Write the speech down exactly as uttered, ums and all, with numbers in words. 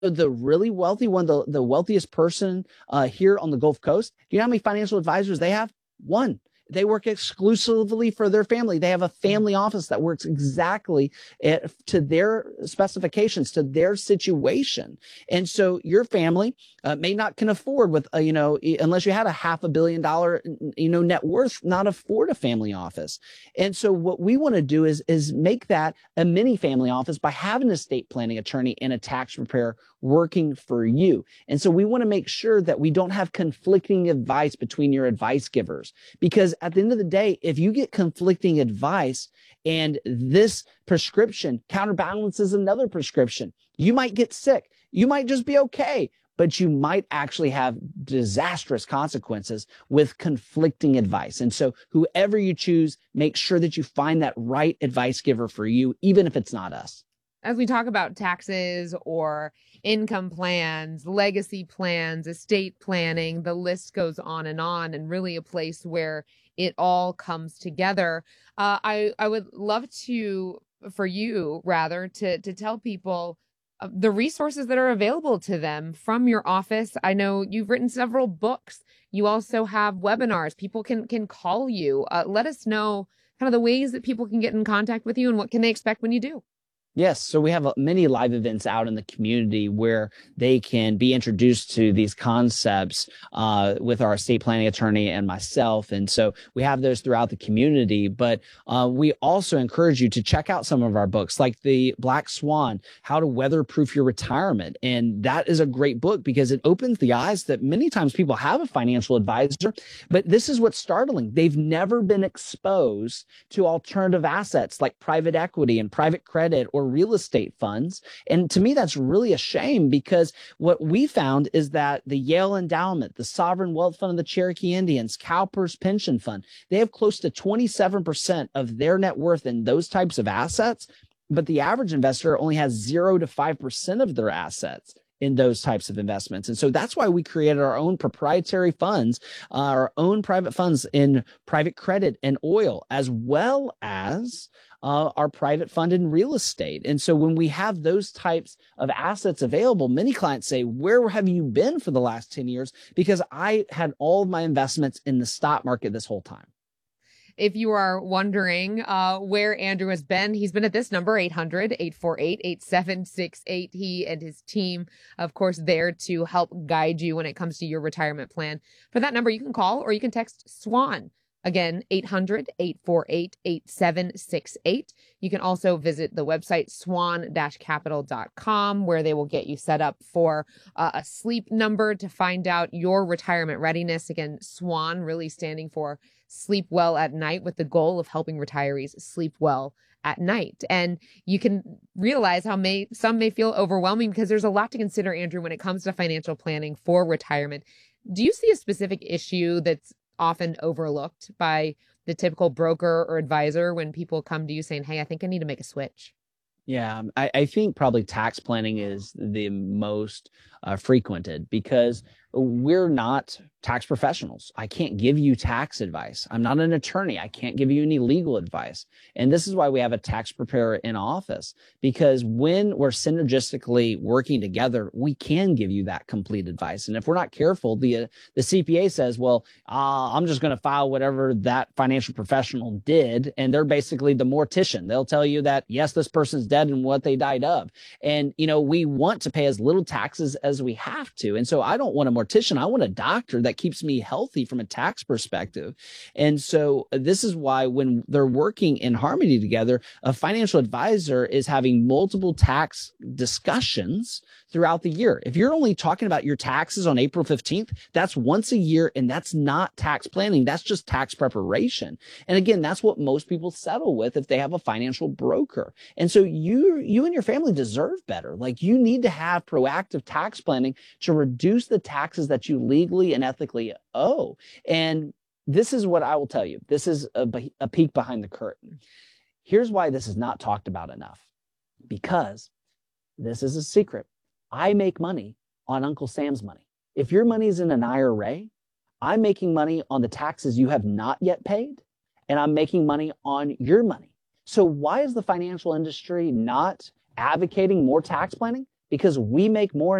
the really wealthy one, the, the wealthiest person uh, here on the Gulf Coast, do you know how many financial advisors they have? One. They work exclusively for their family. They have a family office that works exactly at, to their specifications, to their situation. And so your family uh, may not can afford with, uh, you know, unless you had a half a billion dollar, you know, net worth, not afford a family office. And so what we want to do is, is make that a mini family office by having an estate planning attorney and a tax preparer working for you. And so we want to make sure that we don't have conflicting advice between your advice givers, because at the end of the day, if you get conflicting advice and this prescription counterbalances another prescription, you might get sick. You might just be okay, but you might actually have disastrous consequences with conflicting advice. And so whoever you choose, make sure that you find that right advice giver for you, even if it's not us. As we talk about taxes or income plans, legacy plans, estate planning, the list goes on and on, and really a place where it all comes together. Uh, I, I would love to, for you rather, to, to tell people uh, the resources that are available to them from your office. I know you've written several books. You also have webinars. People can, can call you. Uh, let us know kind of the ways that people can get in contact with you and what can they expect when you do. Yes. So we have many live events out in the community where they can be introduced to these concepts uh, with our estate planning attorney and myself. And so we have those throughout the community. But uh, we also encourage you to check out some of our books, like the Black Swan, How to Weatherproof Your Retirement. And that is a great book because it opens the eyes that many times people have a financial advisor. But this is what's startling. They've never been exposed to alternative assets like private equity and private credit or real estate funds. And to me, that's really a shame, because what we found is that the Yale Endowment, the Sovereign Wealth Fund of the Cherokee Indians, CalPERS Pension Fund, they have close to twenty-seven percent of their net worth in those types of assets. But the average investor only has zero to five percent of their assets in those types of investments. And so that's why we created our own proprietary funds, uh, our own private funds in private credit and oil, as well as uh, our private fund in real estate. And so when we have those types of assets available, many clients say, where have you been for the last ten years? Because I had all of my investments in the stock market this whole time. If you are wondering uh, where Andrew has been, he's been at this number, eight hundred, eight four eight, eight seven six eight. He and his team, of course, there to help guide you when it comes to your retirement plan. For that number, you can call or you can text SWAN. Again, eight hundred, eight four eight, eight seven six eight. You can also visit the website swan dash capital dot com, where they will get you set up for uh, a sleep number to find out your retirement readiness. Again, SWAN really standing for Sleep Well at Night, with the goal of helping retirees sleep well at night. And you can realize how may some may feel overwhelming because there's a lot to consider, Andrew, when it comes to financial planning for retirement. Do you see a specific issue that's often overlooked by the typical broker or advisor when people come to you saying, hey, I think I need to make a switch? Yeah, I, I think probably tax planning is the most uh, frequented, because we're not tax professionals. I can't give you tax advice. I'm not an attorney. I can't give you any legal advice. And this is why we have a tax preparer in office, because when we're synergistically working together, we can give you that complete advice. And if we're not careful, the, uh, the C P A says, well, uh, I'm just going to file whatever that financial professional did. And they're basically the mortician. They'll tell you that, yes, this person's dead and what they died of. And, you know, we want to pay as little taxes as we have to. And so I don't want a mortician. I want a doctor that keeps me healthy from a tax perspective. And so this is why when they're working in harmony together, a financial advisor is having multiple tax discussions throughout the year. If you're only talking about your taxes on April fifteenth, that's once a year, and that's not tax planning. That's just tax preparation. And again, that's what most people settle with if they have a financial broker. And so you, you and your family deserve better. Like, you need to have proactive tax planning to reduce the taxes that you legally and ethically owe. And this is what I will tell you. This is a, a peek behind the curtain. Here's why this is not talked about enough. Because this is a secret. I make money on Uncle Sam's money. If your money is in an I R A, I'm making money on the taxes you have not yet paid, and I'm making money on your money. So why is the financial industry not advocating more tax planning? because we make more